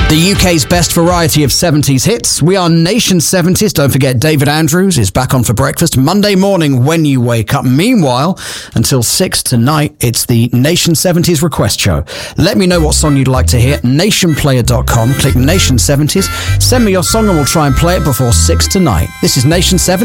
The UK's best variety of 70s hits. We are Nation 70s. Don't forget, David Andrews is back on for breakfast Monday morning when you wake up. Meanwhile, until 6 tonight, it's the Nation 70s request show. Let me know what song you'd like to hear. Nationplayer.com. Click Nation 70s. Send me your song and we'll try and play it before 6 tonight. This is Nation 70s.